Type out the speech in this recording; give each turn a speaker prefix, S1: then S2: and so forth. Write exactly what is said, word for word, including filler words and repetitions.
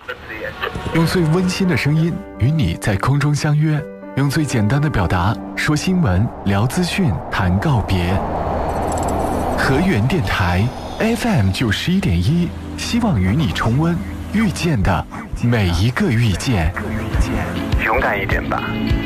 S1: 用最温馨的声音与你在空中相约，用最简单的表达说新闻、聊资讯、谈告别。河源电台 F M 九十一点一，希望与你重温遇见的每一个遇见。
S2: 勇敢一点吧。